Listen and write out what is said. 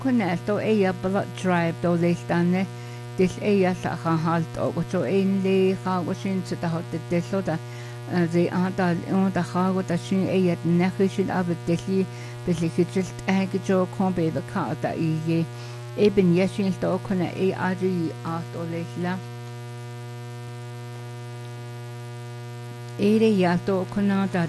Kunelto ella blood drive do leiltanne til ella la halt og so ein le gagosin se ta hot de soda de anda on da gago da sin ella nakhishin av de belikitelt agjo kombe the kata I eben yesin sto kuna ari at o leila ere ya to kuna da